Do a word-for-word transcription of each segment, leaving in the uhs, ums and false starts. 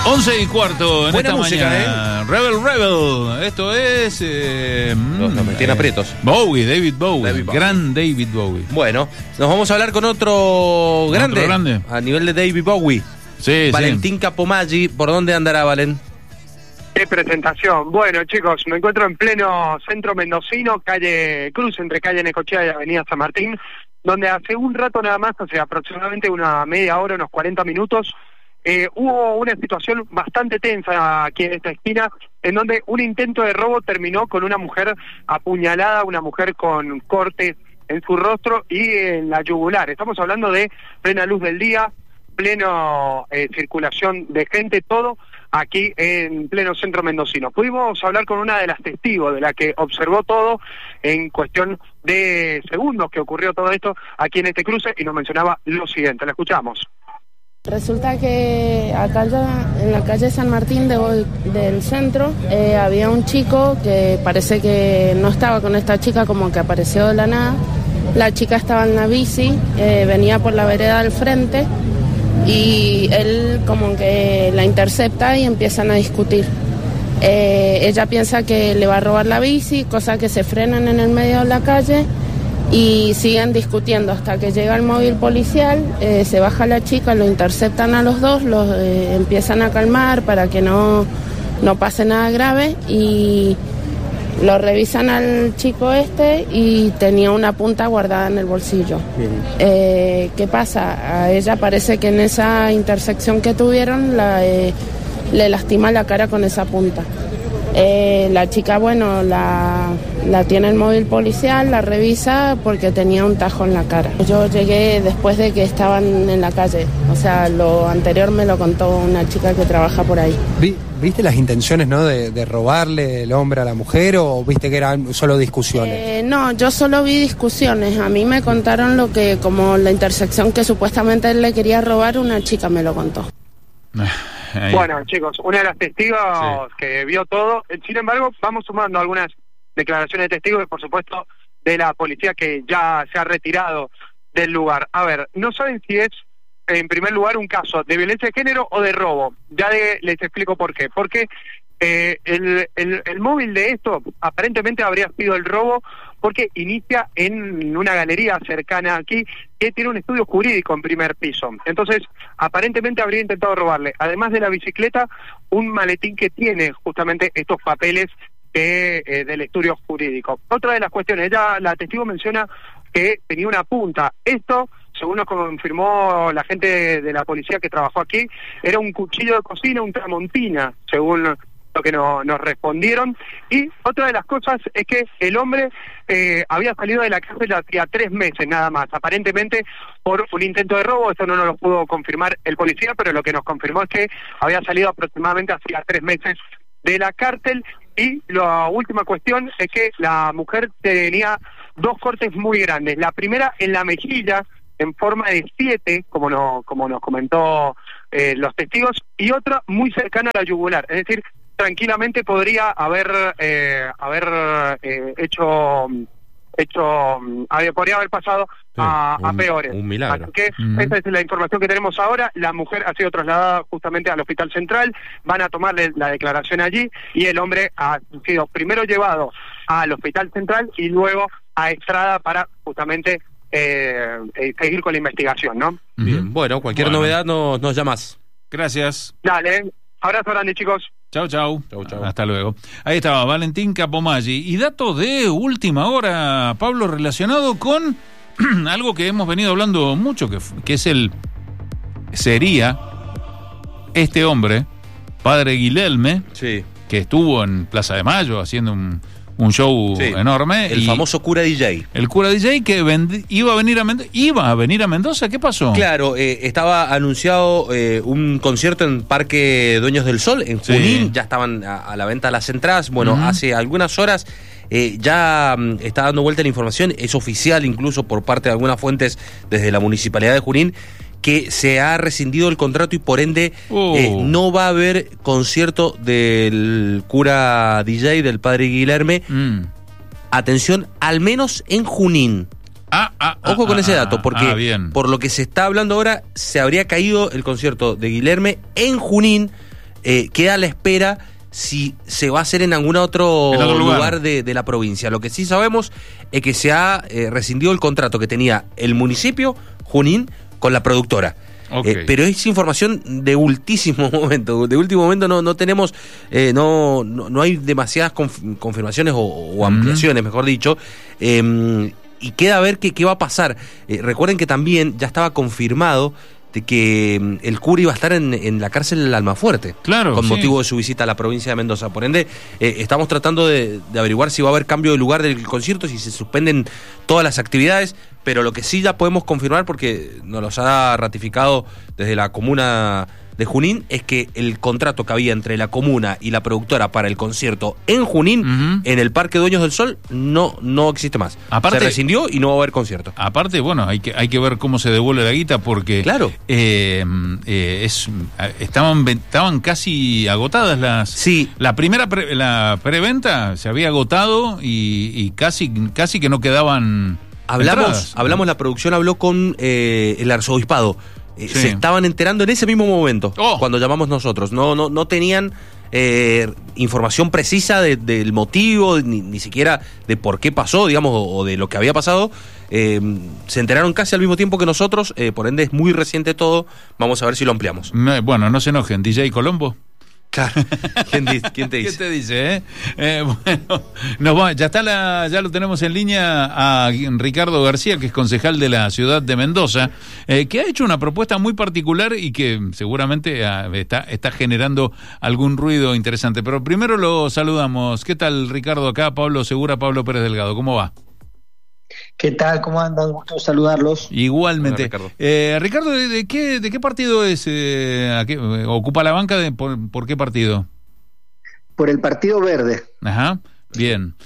once y cuarto en Buena esta música, mañana. ¿eh? Rebel Rebel. Esto es... Eh, no, no, me tiene aprietos. Bowie, David Bowie. David Bowie. Gran David Bowie. Bueno, nos vamos a hablar con otro grande. Otro grande. A nivel de David Bowie. Sí, Valentín sí. Capomaggi. ¿Por dónde andará, Valen? Qué presentación. Bueno, chicos, me encuentro en pleno centro mendocino, calle Cruz, entre calle Necochea y avenida San Martín, donde hace un rato nada más, hace aproximadamente una media hora, unos cuarenta minutos, eh, hubo una situación bastante tensa aquí en esta esquina, en donde un intento de robo terminó con una mujer apuñalada, una mujer con cortes en su rostro y en la yugular. Estamos hablando de plena luz del día, pleno eh, circulación de gente, todo aquí en pleno centro mendocino. Pudimos hablar con una de las testigos, de la que observó todo en cuestión de segundos que ocurrió todo esto aquí en este cruce, y nos mencionaba lo siguiente. La escuchamos. Resulta que acá ya, en la calle San Martín de hoy, del centro, eh, había un chico que parece que no estaba con esta chica, como que apareció de la nada. La chica estaba en la bici, eh, venía por la vereda del frente, y él como que la intercepta y empiezan a discutir. Eh, ella piensa que le va a robar la bici, cosa que se frenan en el medio de la calle y siguen discutiendo hasta que llega el móvil policial, eh, se baja la chica, lo interceptan a los dos, los eh, empiezan a calmar para que no, no pase nada grave, y lo revisan al chico este y tenía una punta guardada en el bolsillo. Eh, ¿Qué pasa? A ella parece que en esa intersección que tuvieron la, eh, le lastima la cara con esa punta. Eh, la chica, bueno, la, la tiene el móvil policial, la revisa porque tenía un tajo en la cara. Yo llegué después de que estaban en la calle, o sea, lo anterior me lo contó una chica que trabaja por ahí. Vi, ¿Viste las intenciones, no, de, de robarle el hombre a la mujer, o viste que eran solo discusiones? Eh, no, yo solo vi discusiones. A mí me contaron lo que, como la intersección que supuestamente él le quería robar, una chica me lo contó. Ahí. Bueno, chicos, una de las testigos Sí. que vio todo. Sin embargo, vamos sumando algunas declaraciones de testigos y, por supuesto, de la policía, que ya se ha retirado del lugar. A ver, no saben si es, en primer lugar, un caso de violencia de género o de robo. Ya de, les explico por qué. Porque eh, el, el, el móvil de esto aparentemente habría sido el robo, porque inicia en una galería cercana aquí que tiene un estudio jurídico en primer piso. Entonces, aparentemente habría intentado robarle, además de la bicicleta, un maletín que tiene justamente estos papeles de, eh, del estudio jurídico. Otra de las cuestiones, ella, la testigo menciona que tenía una punta. Esto, según nos confirmó la gente de, de la policía que trabajó aquí, era un cuchillo de cocina, un tramontina, según lo que no, nos respondieron. Y otra de las cosas es que el hombre eh, había salido de la cárcel hacía tres meses nada más, aparentemente por un intento de robo. Esto no nos lo pudo confirmar el policía, pero lo que nos confirmó es que había salido aproximadamente hacía tres meses de la cárcel. Y la última cuestión es que la mujer tenía dos cortes muy grandes. La primera en la mejilla, en forma de siete, como, no, como nos comentó eh, los testigos, y otra muy cercana a la yugular. Es decir, tranquilamente podría haber eh, haber eh, hecho hecho había, podría haber pasado Sí, a, un, a peores. un milagro. Así que Uh-huh. esa es la información que tenemos ahora. La mujer ha sido trasladada justamente al Hospital Central, van a tomarle la declaración allí, y el hombre ha sido primero llevado al Hospital Central y luego a Estrada para justamente eh, eh, seguir con la investigación, ¿no? Bien, bueno, cualquier Bueno. novedad nos, nos llamas. Gracias. Dale, abrazo grande, chicos. Chau, chau. Chau, chau. Hasta luego. Ahí estaba Valentín Capomaggi. Y dato de última hora, Pablo, relacionado con algo que hemos venido hablando mucho, que, f- que es el... sería este hombre, padre Guilherme, Sí. que estuvo en Plaza de Mayo haciendo un, un show Sí. enorme. El y famoso cura D J. el cura D J que vendi- iba a venir a Mendoza. ¿Iba a venir a Mendoza? ¿Qué pasó? Claro, eh, estaba anunciado eh, un concierto en Parque Dueños del Sol, en Sí. Junín. Ya estaban a, a la venta las entradas. Bueno, Ujú. hace algunas horas eh, ya mm, está dando vuelta la información. Es oficial incluso por parte de algunas fuentes desde la Municipalidad de Junín, que se ha rescindido el contrato y por ende Oh. eh, no va a haber concierto del cura D J, del padre Guilherme. Mm. Atención, al menos en Junín. Ah, ah, ah, Ojo con ah, ese dato, ah, porque ah, bien. por lo que se está hablando ahora, se habría caído el concierto de Guilherme en Junín, eh, queda a la espera si se va a hacer en algún otro, en otro lugar, lugar de, de la provincia. Lo que sí sabemos es que se ha eh, rescindido el contrato que tenía el municipio Junín con la productora. Okay. Eh, pero es información de ultísimo momento, de último momento no, no tenemos, eh, no, no, no hay demasiadas conf- confirmaciones o, o ampliaciones, mm. mejor dicho, eh, y queda a ver qué, qué va a pasar. Eh, recuerden que también ya estaba confirmado de que el cura iba a estar en, en la cárcel de Almafuerte, claro, con sí. motivo de su visita a la provincia de Mendoza. Por ende, eh, estamos tratando de, de averiguar si va a haber cambio de lugar del concierto, si se suspenden todas las actividades, pero lo que sí ya podemos confirmar, porque nos los ha ratificado desde la comuna de Junín, es que el contrato que había entre la comuna y la productora para el concierto en Junín, uh-huh. en el Parque Dueños del Sol, no, no existe más. Aparte, se rescindió y no va a haber concierto. Aparte, bueno, hay que, hay que ver cómo se devuelve la guita, porque claro. eh, eh, es, estaban, estaban casi agotadas las... Sí. La primera pre, la preventa se había agotado y, y casi, casi que no quedaban Hablamos, entradas. hablamos, la producción habló con eh, el arzobispado. Eh, sí. Se estaban enterando en ese mismo momento, oh. cuando llamamos nosotros. No, no, no tenían eh, información precisa de, del motivo, ni, ni siquiera de por qué pasó, digamos, o, o de lo que había pasado. Eh, se enteraron casi al mismo tiempo que nosotros, eh, por ende es muy reciente todo. Vamos a ver si lo ampliamos. No, bueno, no se enojen, D J Colombo. Claro. ¿Quién, dice, ¿Quién te dice? ¿Qué te dice? Eh? Eh, bueno, nos va, ya está la, ya lo tenemos en línea a Ricardo García, que es concejal de la ciudad de Mendoza, eh, que ha hecho una propuesta muy particular y que seguramente ah, está, está generando algún ruido interesante. Pero primero lo saludamos. ¿Qué tal, Ricardo? Acá Pablo Segura, Pablo Pérez Delgado. ¿Cómo va? ¿Qué tal? ¿Cómo andan? Gusto saludarlos. Igualmente. Hola, Ricardo, eh, Ricardo, ¿de, de, qué, ¿de qué partido es? Eh, a qué, ¿Ocupa la banca? De, por, ¿Por qué partido? Por el Partido Verde. Ajá, bien.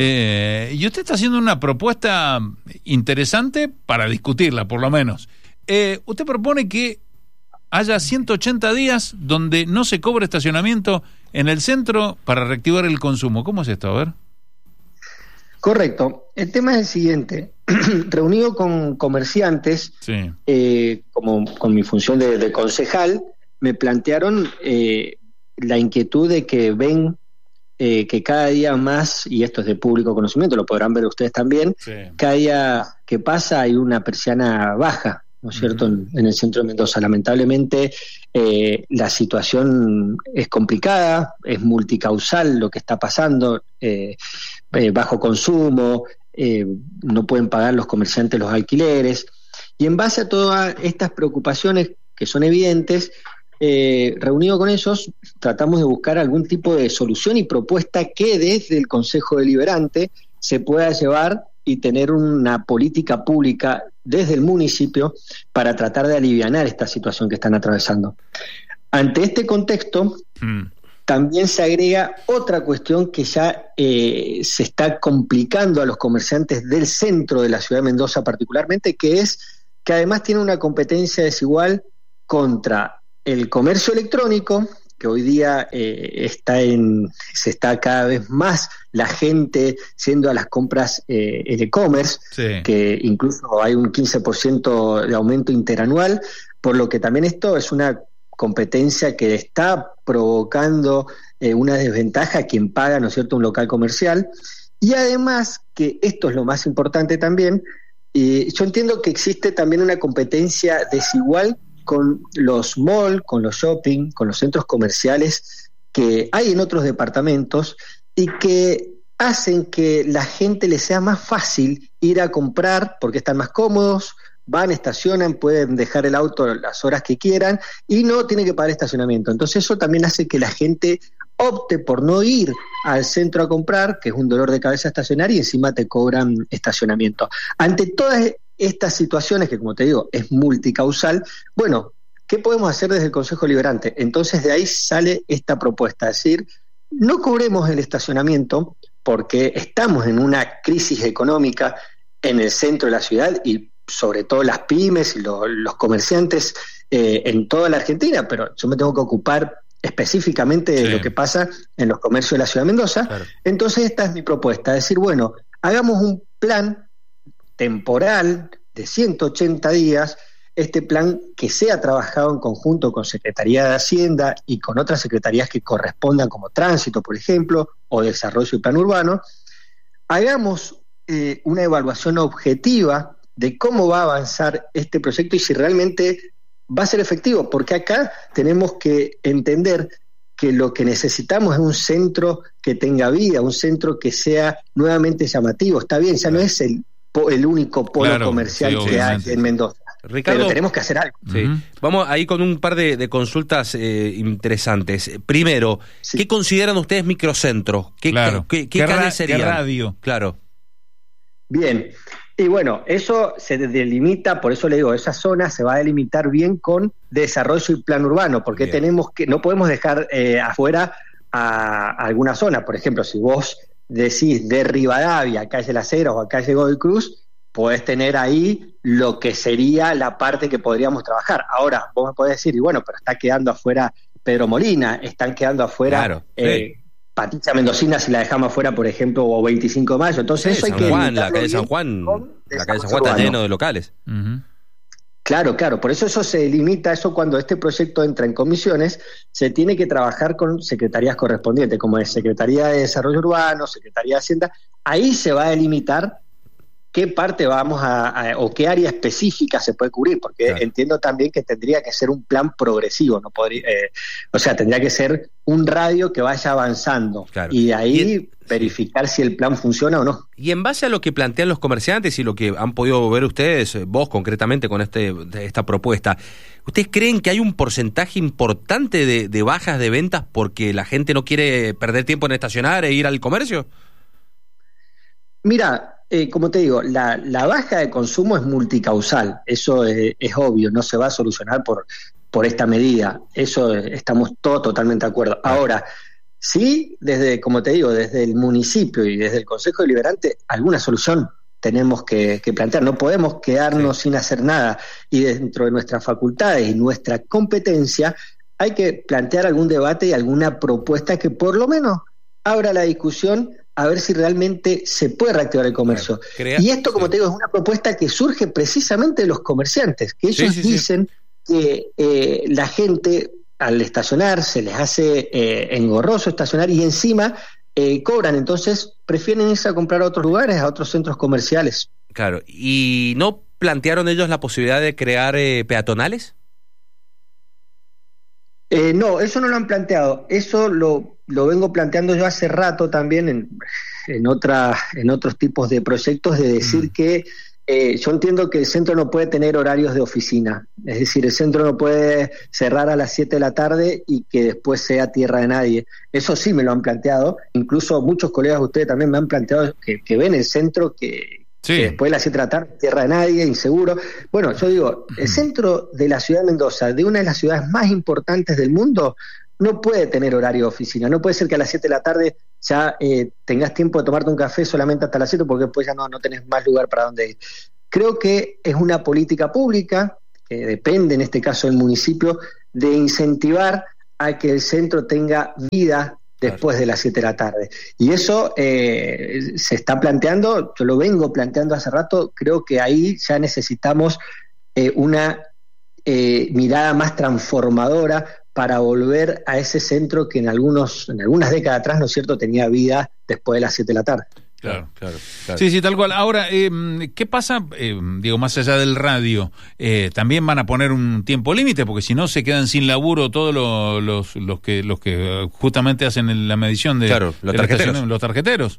Eh, y usted está haciendo una propuesta interesante para discutirla, por lo menos. Eh, usted propone que haya ciento ochenta días donde no se cobre estacionamiento en el centro para reactivar el consumo. ¿Cómo es esto? A ver. Correcto. El tema es el siguiente. Reunido con comerciantes, sí. eh, como con mi función de, de concejal, me plantearon eh, la inquietud de que ven eh, que cada día más, y esto es de público conocimiento, lo podrán ver ustedes también, sí. cada día que pasa hay una persiana baja, ¿no es cierto?, uh-huh. en, en el centro de Mendoza. Lamentablemente eh, la situación es complicada, es multicausal lo que está pasando, eh, eh, bajo consumo, eh, no pueden pagar los comerciantes los alquileres, y en base a todas estas preocupaciones que son evidentes, eh, reunido con ellos, tratamos de buscar algún tipo de solución y propuesta que desde el Consejo Deliberante se pueda llevar y tener una política pública desde el municipio para tratar de alivianar esta situación que están atravesando. Ante este contexto, mm. también se agrega otra cuestión que ya eh, se está complicando a los comerciantes del centro de la ciudad de Mendoza particularmente, que es que además tiene una competencia desigual contra el comercio electrónico, que hoy día eh, está en, se está cada vez más la gente yendo a las compras eh, en e-commerce, sí. que incluso hay un quince por ciento de aumento interanual, por lo que también esto es una competencia que está provocando eh, una desventaja a quien paga, ¿no es cierto?, un local comercial. Y además, que esto es lo más importante también, eh, yo entiendo que existe también una competencia desigual con los malls, con los shopping, con los centros comerciales que hay en otros departamentos y que hacen que la gente le sea más fácil ir a comprar porque están más cómodos, van, estacionan, pueden dejar el auto las horas que quieran y no tienen que pagar estacionamiento. Entonces eso también hace que la gente opte por no ir al centro a comprar, que es un dolor de cabeza estacionar, y encima te cobran estacionamiento. Ante todas estas situaciones, que como te digo, es multicausal, bueno, ¿qué podemos hacer desde el Consejo Deliberante? Entonces de ahí sale esta propuesta, es decir, no cobremos el estacionamiento porque estamos en una crisis económica en el centro de la ciudad y sobre todo las pymes y lo, los comerciantes eh, en toda la Argentina, pero yo me tengo que ocupar específicamente de sí. lo que pasa en los comercios de la ciudad de Mendoza. Claro. Entonces esta es mi propuesta, es decir, bueno, hagamos un plan temporal de ciento ochenta días este plan que sea trabajado en conjunto con Secretaría de Hacienda y con otras secretarías que correspondan, como Tránsito, por ejemplo, o Desarrollo y Plan Urbano, hagamos eh, una evaluación objetiva de cómo va a avanzar este proyecto y si realmente va a ser efectivo, porque acá tenemos que entender que lo que necesitamos es un centro que tenga vida, un centro que sea nuevamente llamativo. Está bien, ya no es el, el único polo claro, comercial sí, que hay en Mendoza. Ricardo, pero tenemos que hacer algo. Sí. Uh-huh. Vamos ahí con un par de, de consultas eh, interesantes. Primero, sí. ¿qué consideran ustedes microcentros? ¿Qué, claro. qué, qué, qué calles serían? ¿Qué radio? Claro. Bien. Y bueno, eso se delimita, por eso le digo, esa zona se va a delimitar bien con desarrollo y plan urbano, porque bien. tenemos que, no podemos dejar eh, afuera a, a alguna zona. Por ejemplo, si vos decís de Rivadavia a calle Las Heras o a calle Godoy Cruz, podés tener ahí lo que sería la parte que podríamos trabajar. Ahora, vos me podés decir, y bueno, pero está quedando afuera Pedro Molina, están quedando afuera claro, eh, sí. Patricia Mendocina si la dejamos afuera, por ejemplo, o veinticinco de mayo. Entonces sí, eso hay San que Juan, la calle San Juan, la calle San Juan está lleno de locales. Uh-huh. Claro, claro, por eso eso se limita, eso cuando este proyecto entra en comisiones, se tiene que trabajar con secretarías correspondientes, como es Secretaría de Desarrollo Urbano, Secretaría de Hacienda, ahí se va a delimitar qué parte vamos a, a o qué área específica se puede cubrir, porque claro. entiendo también que tendría que ser un plan progresivo, no podría, eh, o sea, tendría que ser un radio que vaya avanzando claro. y de ahí y el, verificar si el plan funciona o no. Y en base a lo que plantean los comerciantes y lo que han podido ver ustedes, vos concretamente con este esta propuesta, ¿ustedes creen que hay un porcentaje importante de, de bajas de ventas porque la gente no quiere perder tiempo en estacionar e ir al comercio? Mira, Eh, como te digo, la, la baja de consumo es multicausal, eso es, es obvio, no se va a solucionar por, por esta medida, eso estamos todos totalmente de acuerdo. Ahora, sí, desde, como te digo, desde el municipio y desde el Consejo Deliberante, alguna solución tenemos que, que plantear, no podemos quedarnos sí. sin hacer nada, y dentro de nuestras facultades y nuestra competencia hay que plantear algún debate y alguna propuesta que por lo menos abra la discusión a ver si realmente se puede reactivar el comercio. Crea, y esto, como sí. te digo, es una propuesta que surge precisamente de los comerciantes, que ellos sí, sí, dicen sí. que eh, la gente al estacionar se les hace eh, engorroso estacionar y encima eh, cobran, entonces prefieren irse a comprar a otros lugares, a otros centros comerciales. Claro, ¿y no plantearon ellos la posibilidad de crear eh, peatonales? Eh, no, eso no lo han planteado, eso lo, lo vengo planteando yo hace rato también en, en, otra, en otros tipos de proyectos, de decir mm. que eh, yo entiendo que el centro no puede tener horarios de oficina, es decir, el centro no puede cerrar a las siete de la tarde y que después sea tierra de nadie. Eso sí me lo han planteado, incluso muchos colegas de ustedes también me han planteado que, que ven el centro que... Sí. Que después de las siete de la tarde, tierra de nadie, inseguro. Bueno, yo digo, el centro de la ciudad de Mendoza, de una de las ciudades más importantes del mundo, no puede tener horario de oficina. No puede ser que a las siete de la tarde ya eh, tengas tiempo de tomarte un café solamente hasta las siete, porque después ya no, no tenés más lugar para donde ir. Creo que es una política pública, que depende en este caso del municipio, de incentivar a que el centro tenga vida después de las siete de la tarde. Y eso eh, se está planteando, yo lo vengo planteando hace rato, creo que ahí ya necesitamos eh, una eh, mirada más transformadora para volver a ese centro que en algunos en algunas décadas atrás, ¿no es cierto?, tenía vida después de las siete de la tarde. Claro, claro, claro. Sí, sí, tal cual. Ahora, eh, ¿qué pasa? Eh, digo, más allá del radio, eh, también van a poner un tiempo límite, porque si no se quedan sin laburo todos los, los, los que los que justamente hacen la medición de, claro, los, de tarjeteros. los tarjeteros.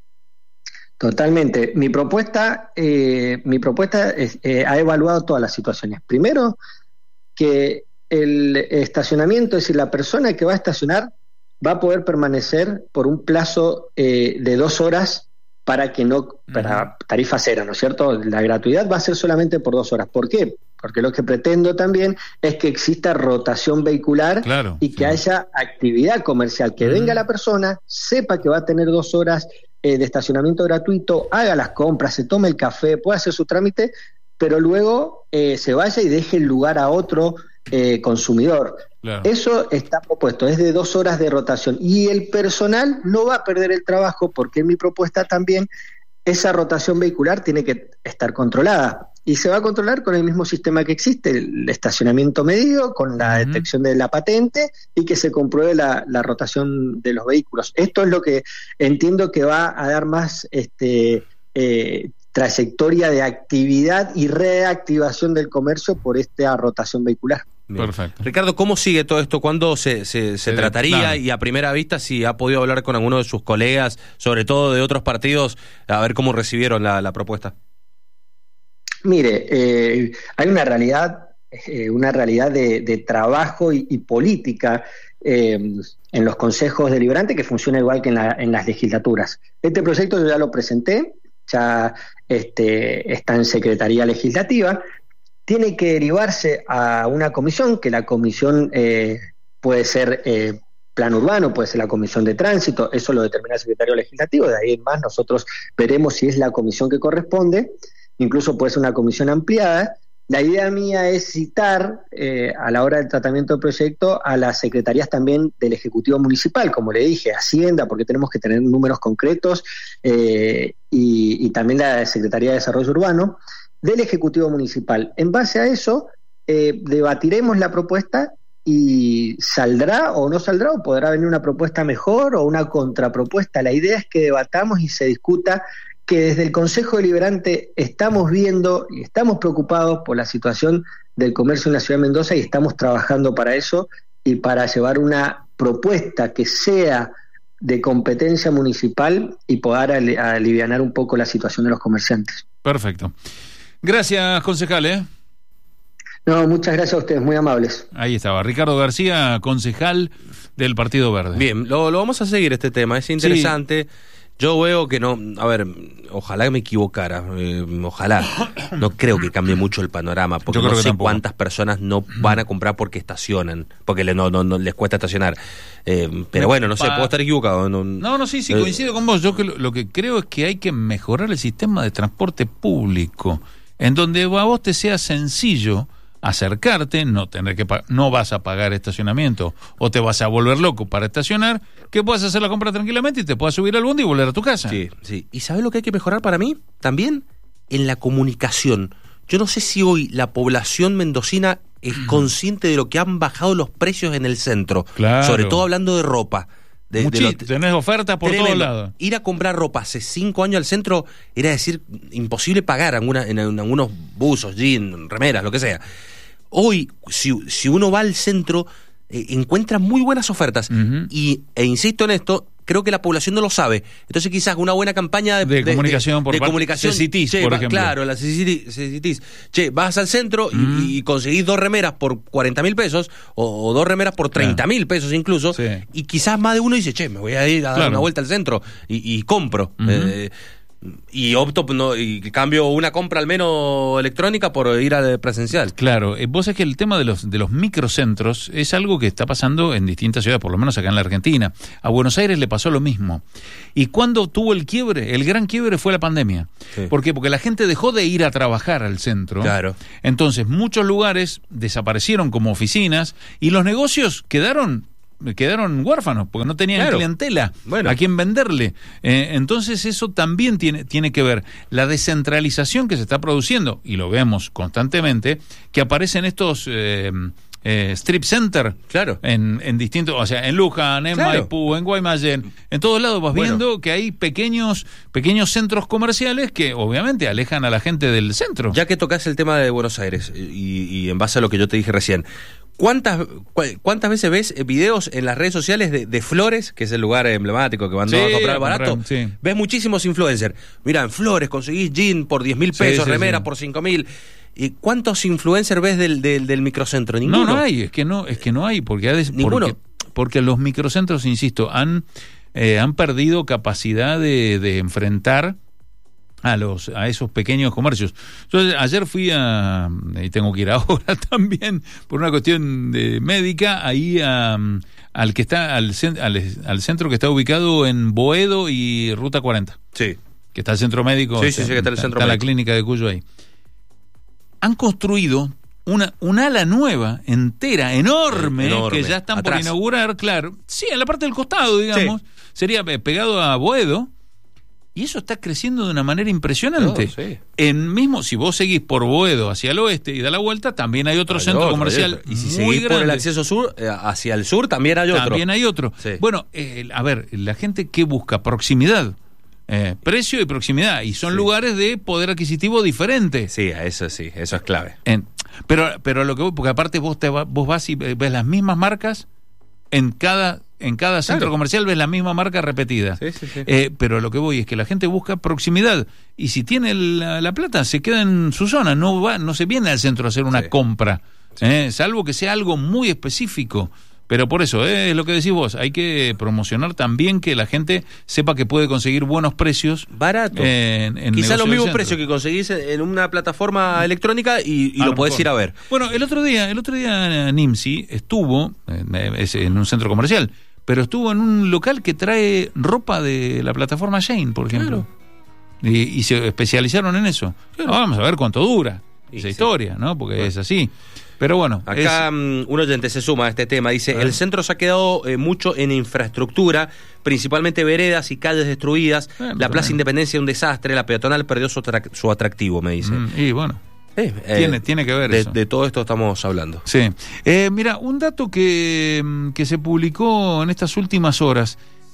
Totalmente. Mi propuesta, eh, mi propuesta es, eh, ha evaluado todas las situaciones. Primero, que el estacionamiento, es decir, la persona que va a estacionar va a poder permanecer por un plazo eh, de dos horas para que no, para tarifa cero, ¿no es cierto? La gratuidad va a ser solamente por dos horas. ¿Por qué? Porque lo que pretendo también es que exista rotación vehicular claro, y que sí. haya actividad comercial, que uh-huh. venga la persona, sepa que va a tener dos horas eh, de estacionamiento gratuito, haga las compras, se tome el café, pueda hacer su trámite, pero luego eh, se vaya y deje el lugar a otro eh, consumidor. Claro. Eso está propuesto, es de dos horas de rotación y el personal no va a perder el trabajo porque en mi propuesta también esa rotación vehicular tiene que estar controlada. y se va a controlar con el mismo sistema que existe, el estacionamiento medido, con la uh-huh. detección de la patente y que se compruebe la, la rotación de los vehículos. Esto es lo que entiendo que va a dar más este eh, trayectoria de actividad y reactivación del comercio por esta rotación vehicular. Bien. Perfecto. Ricardo, ¿cómo sigue todo esto? ¿Cuándo se, se, se trataría? Claro. Y a primera vista, si ha podido hablar con alguno de sus colegas, sobre todo de otros partidos, a ver cómo recibieron la, la propuesta. Mire, eh, hay una realidad, eh, una realidad de, de trabajo y, y política eh, en los consejos deliberantes que funciona igual que en, la, en las legislaturas. Este proyecto yo ya lo presenté, ya este, está en Secretaría Legislativa, tiene que derivarse a una comisión, que la comisión eh, puede ser eh, plan urbano, puede ser la comisión de tránsito, eso lo determina el secretario legislativo, de ahí en más nosotros veremos si es la comisión que corresponde. Incluso puede ser una comisión ampliada. La idea mía es citar eh, a la hora del tratamiento del proyecto a las secretarías también del Ejecutivo Municipal, como le dije, Hacienda, porque tenemos que tener números concretos, eh, y, y también la Secretaría de Desarrollo Urbano, del Ejecutivo Municipal. En base a eso, eh, debatiremos la propuesta y saldrá o no saldrá, o podrá venir una propuesta mejor o una contrapropuesta. La idea es que debatamos y se discuta, que desde el Consejo Deliberante estamos viendo y estamos preocupados por la situación del comercio en la ciudad de Mendoza y estamos trabajando para eso y para llevar una propuesta que sea de competencia municipal y poder ali- alivianar un poco la situación de los comerciantes. Perfecto. Gracias, concejal, ¿eh? No, muchas gracias a ustedes, muy amables. Ahí estaba, Ricardo García, concejal del Partido Verde. Bien, lo, lo vamos a seguir este tema, es interesante. Sí. Yo veo que no, a ver, ojalá me equivocara, eh, ojalá, no creo que cambie mucho el panorama, porque no sé cuántas personas no van a comprar porque estacionan, porque le, no, no, no les cuesta estacionar, eh, pero bueno, no sé, puedo estar equivocado. No, no, no sí, sí, eh, coincido con vos, yo que lo, lo que creo es que hay que mejorar el sistema de transporte público, en donde a vos te sea sencillo acercarte, no tener que pa- no vas a pagar estacionamiento o te vas a volver loco para estacionar, que puedas hacer la compra tranquilamente y te puedas subir al bondi y volver a tu casa. Sí, sí. ¿Y sabes lo que hay que mejorar para mí? También en la comunicación. Yo no sé si hoy la población mendocina es consciente de lo que han bajado los precios en el centro, claro. Sobre todo hablando de ropa. De, Muchis, de lo, tenés ofertas por todos lados. Ir a comprar ropa hace cinco años al centro era decir imposible pagar alguna, en, en algunos buzos, jeans, remeras, lo que sea. Hoy, si, si uno va al centro, eh, encuentra muy buenas ofertas. Uh-huh. Y, e insisto en esto, creo que la población no lo sabe. Entonces quizás una buena campaña de, de, de comunicación por de, de comunicación, C C T S, por va, ejemplo. Claro, la C C T S. Che, vas al centro uh-huh. y, y conseguís dos remeras por cuarenta mil pesos o, o dos remeras por treinta mil pesos incluso. Sí. Y quizás más de uno dice, che, me voy a ir a dar claro. una vuelta al centro y, y compro. Uh-huh. Eh, y opto no, y cambio una compra al menos electrónica por ir a presencial. Claro, eh, vos sabés que el tema de los de los microcentros es algo que está pasando en distintas ciudades, por lo menos acá en la Argentina. A Buenos Aires le pasó lo mismo. Y cuando tuvo el quiebre, el gran quiebre fue la pandemia. Sí. ¿Por qué? Porque la gente dejó de ir a trabajar al centro. Claro. Entonces muchos lugares desaparecieron como oficinas y los negocios quedaron quedaron huérfanos porque no tenían claro. clientela bueno. a quien venderle. Eh, entonces eso también tiene, tiene que ver la descentralización que se está produciendo, y lo vemos constantemente, que aparecen estos eh, eh, strip center claro. en, en distintos, o sea, en Luján, en claro. Maipú, en Guaymallén, en todos lados vas bueno. viendo que hay pequeños, pequeños centros comerciales que obviamente alejan a la gente del centro. Ya que tocás el tema de Buenos Aires y, y en base a lo que yo te dije recién, ¿Cuántas, ¿Cuántas veces ves videos en las redes sociales de, de Flores, que es el lugar emblemático que van sí, a comprar barato? Sí. Ves muchísimos influencers. Mira, en Flores conseguís jean por diez mil pesos, sí, sí, remera sí. por cinco mil. ¿Y cuántos influencers ves del, del, del microcentro? Ninguno. No, no hay, es que no, es que no hay, porque, des, porque, porque los microcentros, insisto, han, eh, han perdido capacidad de, de enfrentar a los a esos pequeños comercios. Yo ayer fui a, y tengo que ir ahora también por una cuestión de médica, ahí a, al que está al, al, al centro que está ubicado en Boedo y Ruta cuarenta. Sí. Que está el centro médico. Sí, sí, sí, que está el centro está médico. La clínica de Cuyo ahí. Han construido una un ala nueva, entera, enorme, enorme, que ya están atrás. Por inaugurar, claro. Sí, en la parte del costado, digamos. Sí. Sería pegado a Boedo. Y eso está creciendo de una manera impresionante. No, sí. En mismo, si vos seguís por Boedo hacia el oeste y da la vuelta, también hay otro hay centro otro, comercial. Y si muy seguís grande. por el acceso sur, eh, hacia el sur, también hay otro. También hay otro. Sí. Bueno, eh, a ver, la gente que busca proximidad, eh, precio y proximidad, y son sí. lugares de poder adquisitivo diferente. Sí, eso sí, eso es clave. En, pero, pero lo que voy, porque aparte vos te va, vos vas y ves las mismas marcas en cada en cada centro claro. comercial, ves la misma marca repetida. Sí, sí, sí. Eh, pero lo que voy es que la gente busca proximidad y si tiene la, la plata se queda en su zona, no va, no se viene al centro a hacer una sí. compra, sí. eh, salvo que sea algo muy específico. Pero por eso, eh, es lo que decís vos, hay que promocionar también que la gente sepa que puede conseguir buenos precios. Barato. Eh, en, en Quizá los mismos centro. precios que conseguís en una plataforma electrónica y, y A lo lo podés mejor. ir a ver. Bueno, el otro día, el otro día Nimsi estuvo eh, es en un centro comercial, pero estuvo en un local que trae ropa de la plataforma Shane, por ejemplo. Claro. Y, y se especializaron en eso. Claro. Vamos a ver cuánto dura y esa sí. historia, ¿no? Porque bueno. es así. Pero bueno. Acá es... um, un oyente se suma a este tema. Dice, el centro se ha quedado eh, mucho en infraestructura, principalmente veredas y calles destruidas. Bueno, la Plaza también. Independencia un desastre, la peatonal perdió su, atrac- su atractivo, me dice. Mm, y bueno. Eh, eh, tiene, tiene que ver de, eso. de todo esto estamos hablando. Sí. Eh, mira, un dato que, que se publicó en estas últimas horas.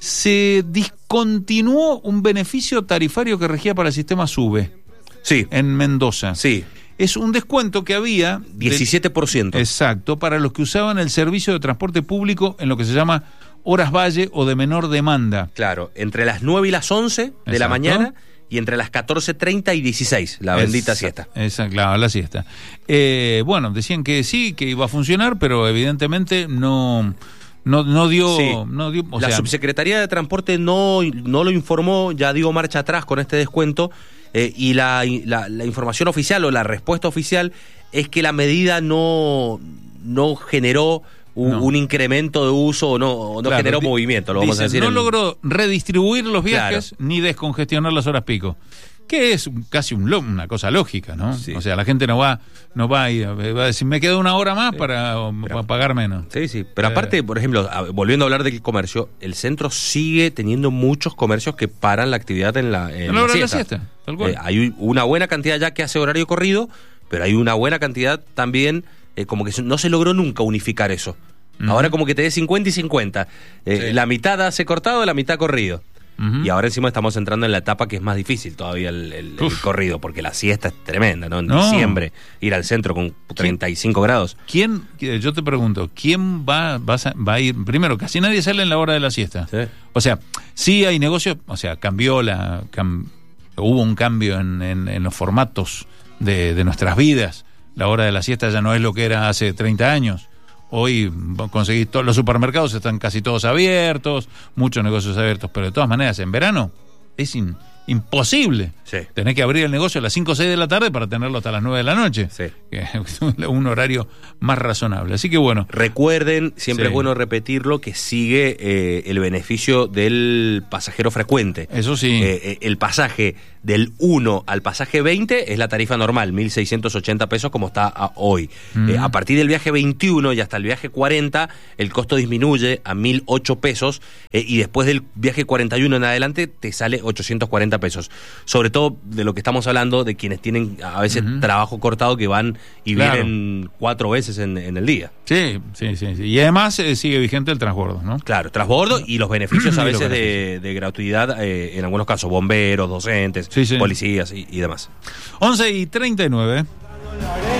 Se discontinuó un beneficio tarifario que regía para el sistema SUBE. Sí. En Mendoza. Sí. Es un descuento que había... diecisiete por ciento. De, exacto, para los que usaban el servicio de transporte público en lo que se llama horas valle o de menor demanda. Claro, entre las nueve y las once de exacto. la mañana y entre las catorce treinta y dieciséis, la bendita Esa, siesta. Esa, claro, la siesta. Eh, bueno, decían que sí, que iba a funcionar, pero evidentemente no... No, no dio... Sí. No dio o la sea, Subsecretaría de Transporte no, no lo informó, ya dio marcha atrás con este descuento, eh, y la, la, la información oficial o la respuesta oficial es que la medida no, no generó un, no. un incremento de uso o no, o no claro, generó di, movimiento, lo vamos dice, a decir. No en... logró redistribuir los viajes claro. ni descongestionar las horas pico. Que es casi un lo, una cosa lógica, ¿no? Sí. O sea, la gente no va no va a ir, va a decir, me queda una hora más sí. para, pero, para pagar menos. Sí, sí, pero eh. aparte, por ejemplo, volviendo a hablar del comercio, el centro sigue teniendo muchos comercios que paran la actividad en la, en la hora la de la siesta. siesta, tal cual. Eh, hay una buena cantidad ya que hace horario corrido, pero hay una buena cantidad también, eh, como que no se logró nunca unificar eso. Uh-huh. Ahora como que te dé cincuenta y cincuenta. Eh, sí. La mitad hace cortado, la mitad corrido. Uh-huh. Y ahora encima estamos entrando en la etapa que es más difícil todavía el, el, el corrido, porque la siesta es tremenda, ¿no? En no. diciembre, ir al centro con treinta y cinco grados. ¿Quién, yo te pregunto, quién va, va, a, va a ir? Primero, casi nadie sale en la hora de la siesta. Sí. O sea, sí hay negocios, o sea, cambió la... Cam, hubo un cambio en, en, en los formatos de, de nuestras vidas. La hora de la siesta ya no es lo que era hace treinta años. Hoy conseguís todos los supermercados, están casi todos abiertos, muchos negocios abiertos, pero de todas maneras, en verano es in, imposible. Sí. Tenés que abrir el negocio a las cinco o seis de la tarde para tenerlo hasta las nueve de la noche. Sí. Que es un horario más razonable. Así que bueno. Recuerden, siempre sí. es bueno repetirlo, que sigue eh, el beneficio del pasajero frecuente. Eso sí. Eh, el pasaje del uno al pasaje veinte es la tarifa normal, mil seiscientos ochenta pesos como está a hoy. Mm. Eh, a partir del viaje veintiuno y hasta el viaje cuarenta, el costo disminuye a mil ocho pesos eh, y después del viaje cuarenta y uno en adelante te sale ochocientos cuarenta pesos. Sobre todo de lo que estamos hablando, de quienes tienen a veces uh-huh. trabajo cortado que van y claro. vienen cuatro veces en, en el día. Sí, sí, sí. sí. Y además eh, sigue vigente el transbordo, ¿no? Claro, transbordo y los beneficios a veces de, de gratuidad, eh, en algunos casos, bomberos, docentes, sí, sí. policías y, y demás. once y treinta y nueve.